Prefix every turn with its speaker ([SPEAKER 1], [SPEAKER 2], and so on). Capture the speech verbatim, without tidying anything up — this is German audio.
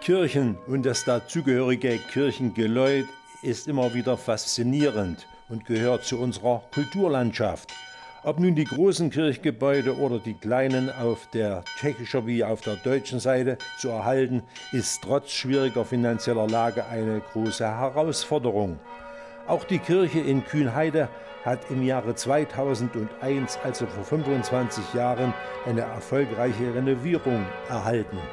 [SPEAKER 1] Kirchen und das dazugehörige Kirchengeläut ist immer wieder faszinierend und gehört zu unserer Kulturlandschaft. Ob nun die großen Kirchgebäude oder die kleinen auf der tschechischen wie auf der deutschen Seite zu erhalten, ist trotz schwieriger finanzieller Lage eine große Herausforderung. Auch die Kirche in Kühnheide hat im Jahre zweitausendeins, also vor fünfundzwanzig Jahren, eine erfolgreiche Renovierung erhalten.